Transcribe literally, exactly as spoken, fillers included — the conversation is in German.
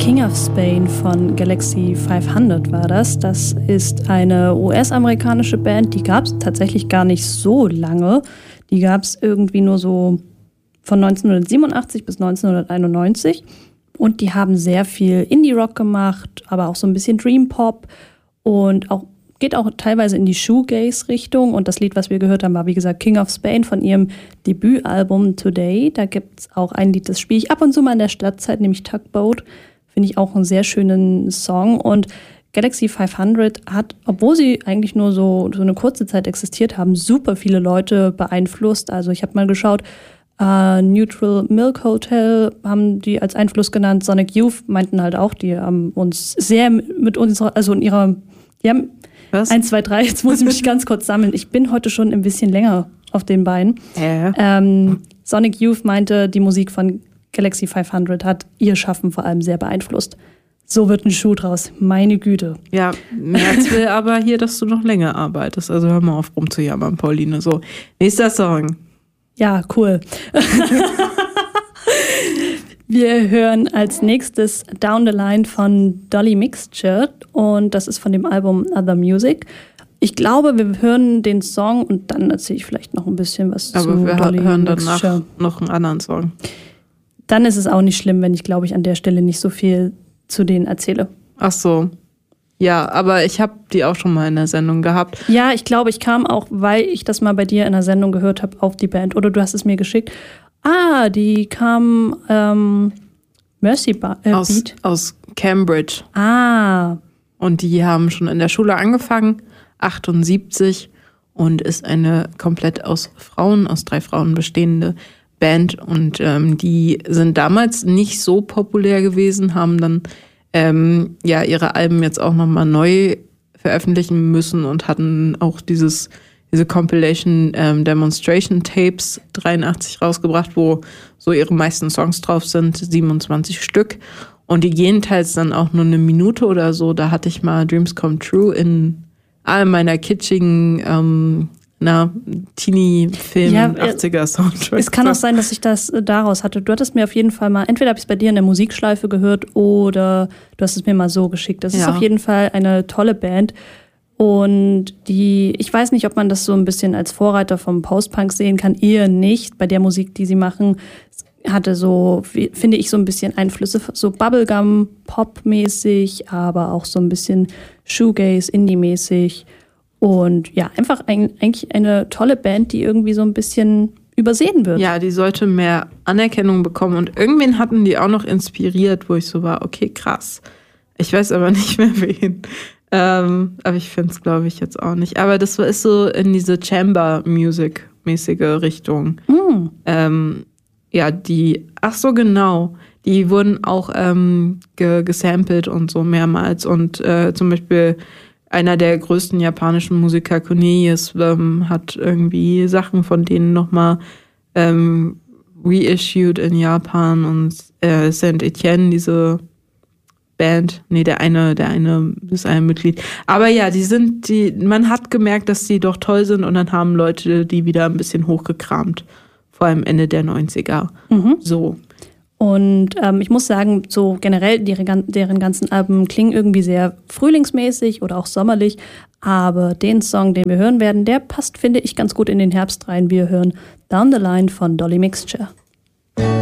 King of Spain von Galaxy fünfhundert war das. Das ist eine U S-amerikanische Band, die gab es tatsächlich gar nicht so lange. Die gab es irgendwie nur so von neunzehnhundertsiebenundachtzig bis neunzehnhunderteinundneunzig. Und die haben sehr viel Indie-Rock gemacht, aber auch so ein bisschen Dream-Pop und auch geht auch teilweise in die Shoegaze-Richtung. Und das Lied, was wir gehört haben, war wie gesagt King of Spain von ihrem Debütalbum Today. Da gibt es auch ein Lied, das spiele ich ab und zu mal in der Stadtzeit, nämlich Tugboat. Finde ich auch einen sehr schönen Song. Und Galaxy fünfhundert hat, obwohl sie eigentlich nur so, so eine kurze Zeit existiert haben, super viele Leute beeinflusst. Also ich habe mal geschaut, Uh, Neutral Milk Hotel haben die als Einfluss genannt. Sonic Youth meinten halt auch, die haben uns sehr mit unserer, also in ihrer, die haben Was? eins, zwei, drei, jetzt muss ich mich ganz kurz sammeln. Ich bin heute schon ein bisschen länger auf den Beinen. Äh. Ähm, Sonic Youth meinte, die Musik von Galaxy fünfhundert hat ihr Schaffen vor allem sehr beeinflusst. So wird ein Schuh draus, meine Güte. Ja, Merz will aber hier, dass du noch länger arbeitest. Also hör mal auf rumzujammern, Pauline. So, nächster Song. Ja, cool. Wir hören als nächstes Down the Line von Dolly Mixture und das ist von dem Album Other Music. Ich glaube, wir hören den Song und dann erzähle ich vielleicht noch ein bisschen was Aber zu wir Dolly hören Mixture. danach noch einen anderen Song. Dann ist es auch nicht schlimm, wenn ich, glaube ich, an der Stelle nicht so viel zu denen erzähle. Ach so. Ja, aber ich habe die auch schon mal in der Sendung gehabt. Ja, ich glaube, ich kam auch, weil ich das mal bei dir in der Sendung gehört habe, auf die Band. Oder du hast es mir geschickt. Ah, die kam ähm, Mercy ba- äh, aus, Beat. Aus Cambridge. Ah. Und die haben schon in der Schule angefangen, achtundsiebzig, und ist eine komplett aus Frauen, aus drei Frauen bestehende Band. Und ähm, die sind damals nicht so populär gewesen, haben dann Ähm, ja, ihre Alben jetzt auch nochmal neu veröffentlichen müssen und hatten auch dieses, diese Compilation ähm, Demonstration Tapes dreiundachtzig rausgebracht, wo so ihre meisten Songs drauf sind, siebenundzwanzig Stück. Und die gehen teils dann auch nur eine Minute oder so. Da hatte ich mal Dreams Come True in all meiner kitschigen ähm, na, Teenie-Film, ja, achtziger-Soundtrack. Es kann auch sein, dass ich das daraus hatte. Du hattest mir auf jeden Fall mal, entweder habe ich es bei dir in der Musikschleife gehört oder du hast es mir mal so geschickt. Das ja. ist auf jeden Fall eine tolle Band. Und die, ich weiß nicht, ob man das so ein bisschen als Vorreiter vom Post-Punk sehen kann. Eher nicht. Bei der Musik, die sie machen, hatte so, finde ich, so ein bisschen Einflüsse, so Bubblegum-Pop-mäßig, aber auch so ein bisschen Shoegaze, Indie-mäßig. Und ja, einfach ein, eigentlich eine tolle Band, die irgendwie so ein bisschen übersehen wird. Ja, die sollte mehr Anerkennung bekommen. Und irgendwen hatten die auch noch inspiriert, wo ich so war, okay, krass. Ich weiß aber nicht mehr wen. Ähm, aber ich finde es, glaube ich, jetzt auch nicht. Aber das ist so in diese Chamber-Music-mäßige Richtung. Mm. Ähm, ja, die, ach so, genau. Die wurden auch ähm, ge- gesampelt und so mehrmals. Und äh, zum Beispiel einer der größten japanischen Musiker, Cornelius, ähm, hat irgendwie Sachen von denen nochmal ähm, reissued in Japan. Und äh, Saint Etienne, diese Band, nee, der eine, der eine ist ein Mitglied. Aber ja, die sind, die, man hat gemerkt, dass die doch toll sind und dann haben Leute die wieder ein bisschen hochgekramt. Vor allem Ende der neunziger. Mhm. So. Und ähm, ich muss sagen, so generell deren, deren ganzen Alben klingen irgendwie sehr frühlingsmäßig oder auch sommerlich. Aber den Song, den wir hören werden, der passt, finde ich, ganz gut in den Herbst rein. Wir hören Down the Line von Dolly Mixture.